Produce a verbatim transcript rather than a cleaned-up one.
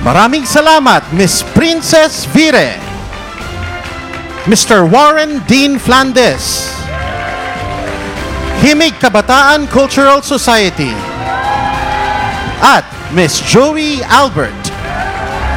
Maraming salamat, Miss Princess Vire, Mister Warren Dean Flandes, Himig Kabataan Cultural Society, at Miss Joey Albert.